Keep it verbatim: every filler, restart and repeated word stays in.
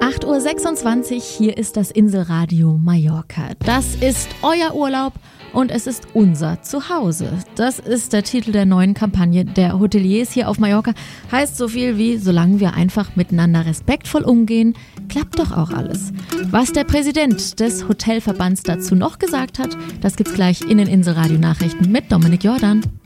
acht Uhr sechsundzwanzig, hier ist das Inselradio Mallorca. Das ist euer Urlaub und es ist unser Zuhause. Das ist der Titel der neuen Kampagne der Hoteliers hier auf Mallorca. Heißt so viel wie, solange wir einfach miteinander respektvoll umgehen, klappt doch auch alles. Was der Präsident des Hotelverbands dazu noch gesagt hat, das gibt's gleich in den Inselradio Nachrichten mit Dominik Jordan.